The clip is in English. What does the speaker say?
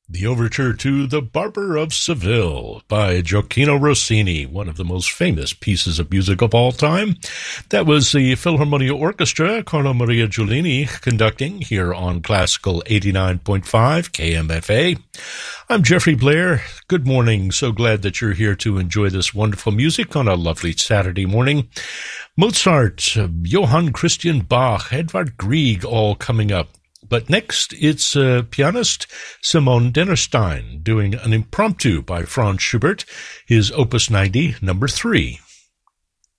The overture to The Barber of Seville by Gioacchino Rossini, one of the most famous pieces of music of all time. That was the Philharmonia Orchestra, Carlo Maria Giulini, conducting here on Classical 89.5 KMFA. I'm Jeffrey Blair. Good morning. So glad that you're here to enjoy this wonderful music on a lovely Saturday morning. Mozart, Johann Christian Bach, Edvard Grieg, all coming up. But next, it's pianist Simone Dennerstein doing an impromptu by Franz Schubert, his Opus 90, number 3.